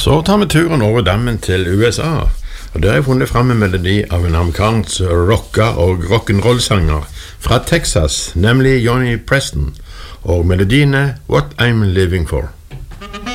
Så tar vi turen over dammen til USA, og der har jeg funnet frem en melodi av en amerikansk rocka- og rock'n'roll-sanger fra Texas, nemlig Johnny Preston, og melodien er What I'm Living For.